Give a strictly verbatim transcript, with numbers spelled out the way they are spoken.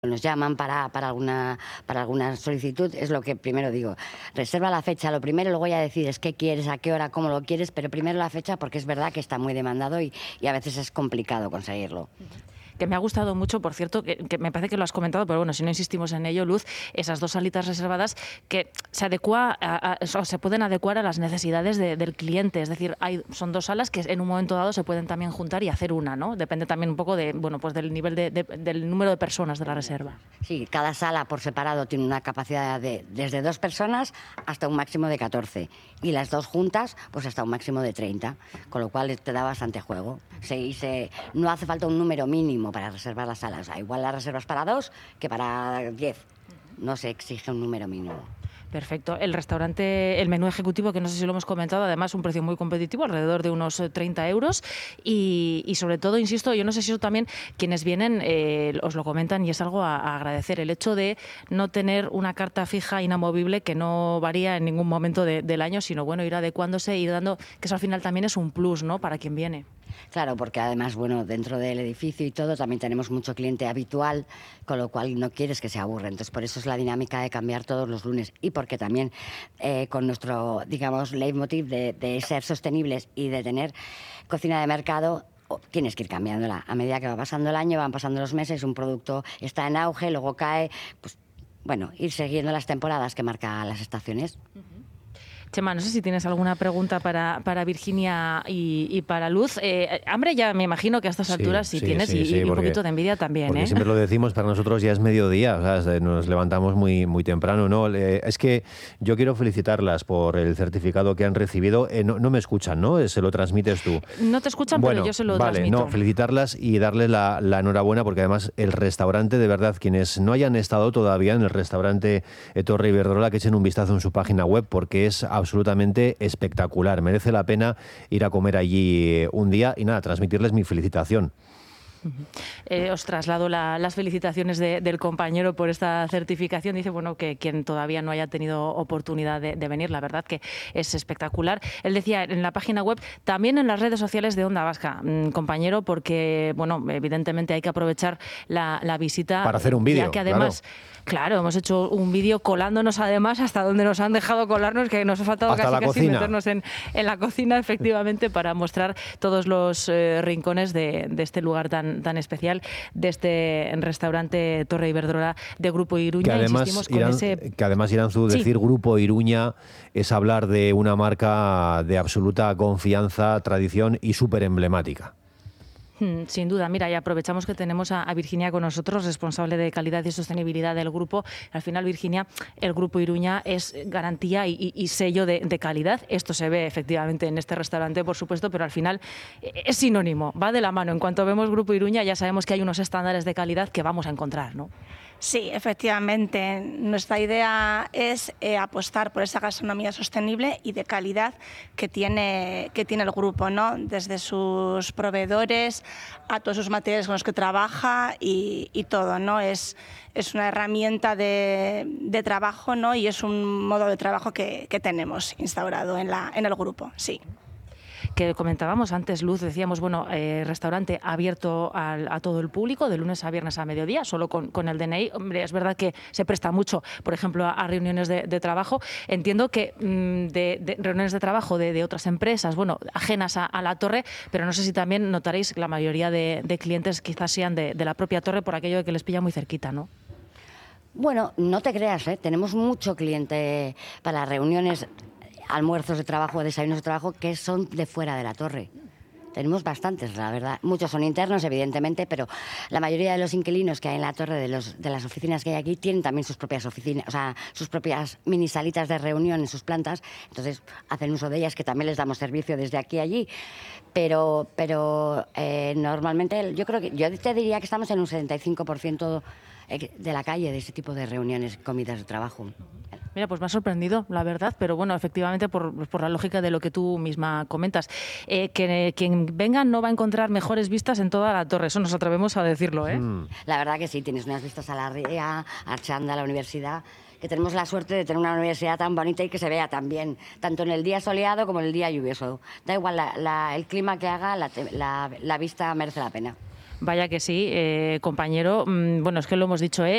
nos llaman para, para, alguna, para alguna solicitud, es lo que primero digo. Reserva la fecha, lo primero, luego ya decides qué quieres, a qué hora, cómo lo quieres, pero primero la fecha porque es verdad que está muy demandado y, y a veces es complicado conseguirlo. Que me ha gustado mucho, por cierto, que, que me parece que lo has comentado, pero bueno, si no insistimos en ello, Luz, esas dos salitas reservadas que se adecua a, a, o se pueden adecuar a las necesidades de, del cliente. Es decir, hay, son dos salas que en un momento dado se pueden también juntar y hacer una, ¿no? Depende también un poco de, bueno, pues del nivel de, de, del número de personas de la reserva. Sí, cada sala por separado tiene una capacidad de desde dos personas hasta un máximo de catorce. Y las dos juntas, pues hasta un máximo de treinta. Con lo cual te da bastante juego. Se, se, no hace falta un número mínimo para reservar las salas. O sea, igual las reservas para dos que para diez. No se exige un número mínimo. Perfecto. El restaurante, el menú ejecutivo, que no sé si lo hemos comentado, además un precio muy competitivo, alrededor de unos treinta euros. Y, y sobre todo, insisto, yo no sé si eso también quienes vienen eh, os lo comentan y es algo a, a agradecer. El hecho de no tener una carta fija inamovible que no varía en ningún momento de, del año, sino bueno, ir adecuándose, ir dando, que eso al final también es un plus, ¿no?, para quien viene. Claro, porque además, bueno, dentro del edificio y todo también tenemos mucho cliente habitual, con lo cual no quieres que se aburra. Entonces, por eso es la dinámica de cambiar todos los lunes y porque también eh, con nuestro, digamos, leitmotiv de, de ser sostenibles y de tener cocina de mercado, tienes que ir cambiándola. A medida que va pasando el año, van pasando los meses, un producto está en auge, luego cae, pues bueno, ir siguiendo las temporadas que marcan las estaciones. Uh-huh. Chema, no sé si tienes alguna pregunta para, para Virginia y, y para Luz. Eh, hambre ya me imagino que a estas alturas sí, sí tienes sí, y, sí, y un poquito de envidia también. Porque ¿eh? siempre lo decimos, para nosotros ya es mediodía, o sea, nos levantamos muy, muy temprano, ¿no? Eh, es que yo quiero felicitarlas por el certificado que han recibido. Eh, no, no me escuchan, ¿no? Se lo transmites tú. No te escuchan, bueno, pero yo se lo vale, transmito. No, felicitarlas y darles la, la enhorabuena porque además el restaurante, de verdad, quienes no hayan estado todavía en el restaurante Torre Iberdrola, que echen un vistazo en su página web porque es absolutamente espectacular, merece la pena ir a comer allí un día y nada, transmitirles mi felicitación. Eh, os traslado la, las felicitaciones de, del compañero por esta certificación. Dice, bueno, que quien todavía no haya tenido oportunidad de, de venir, la verdad que es espectacular. Él decía en la página web, también en las redes sociales de Onda Vasca, mmm, compañero, porque, bueno, evidentemente hay que aprovechar la, la visita. Para hacer un vídeo, ya que además, claro. claro, hemos hecho un vídeo colándonos además hasta donde nos han dejado colarnos, que nos ha faltado hasta casi, la casi cocina. meternos en, en la cocina, efectivamente, para mostrar todos los eh, rincones de, de este lugar tan tan especial, de este restaurante Torre Iberdrola de Grupo Iruña. Que además, con Irán, ese... que además Iranzu, sí. decir Grupo Iruña es hablar de una marca de absoluta confianza, tradición y súper emblemática. Sin duda, mira, y aprovechamos que tenemos a, a Virginia con nosotros, responsable de calidad y sostenibilidad del grupo. Al final, Virginia, el Grupo Iruña es garantía y, y, y sello de, de calidad. Esto se ve efectivamente en este restaurante, por supuesto, pero al final es sinónimo, va de la mano. En cuanto vemos Grupo Iruña, ya sabemos que hay unos estándares de calidad que vamos a encontrar, ¿no? Sí, efectivamente. Nuestra idea es eh, apostar por esa gastronomía sostenible y de calidad que tiene, que tiene el grupo, ¿no? Desde sus proveedores a todos sus materiales con los que trabaja y, y todo, ¿no? Es, es una herramienta de, de trabajo, ¿no? Y es un modo de trabajo que, que tenemos instaurado en, la, en el grupo, sí. Que comentábamos antes, Luz, decíamos, bueno, eh, restaurante abierto a, a todo el público, de lunes a viernes a mediodía, solo con, con el D N I. Hombre, es verdad que se presta mucho, por ejemplo, a, a reuniones de, de trabajo. Entiendo que mmm, de, de reuniones de trabajo de, de otras empresas, bueno, ajenas a, a la torre, pero no sé si también notaréis que la mayoría de, de clientes quizás sean de, de la propia torre por aquello de que les pilla muy cerquita, ¿no? Bueno, no te creas, ¿eh? Tenemos mucho cliente para reuniones, almuerzos de trabajo, desayunos de trabajo, que son de fuera de la torre. Tenemos bastantes, la verdad. Muchos son internos, evidentemente, pero la mayoría de los inquilinos que hay en la torre, de, los, de las oficinas que hay aquí, tienen también sus propias oficinas, o sea, sus propias mini salitas de reunión en sus plantas. Entonces, hacen uso de ellas, que también les damos servicio desde aquí a allí. Pero, pero eh, normalmente, yo creo que, yo te diría que estamos en un setenta y cinco por ciento de la calle de ese tipo de reuniones, comidas de trabajo. Mira, pues me ha sorprendido, la verdad, pero bueno, efectivamente, por, por la lógica de lo que tú misma comentas, eh, que quien venga no va a encontrar mejores vistas en toda la torre, eso nos atrevemos a decirlo, ¿eh? Mm. La verdad que sí, tienes unas vistas a la ría, a Archanda, a la universidad, que tenemos la suerte de tener una universidad tan bonita y que se vea tan bien, tanto en el día soleado como en el día lluvioso. Da igual la, la, el clima que haga, la, la, la vista merece la pena. Vaya que sí, eh, compañero. Mm, bueno, es que lo hemos dicho, ¿eh?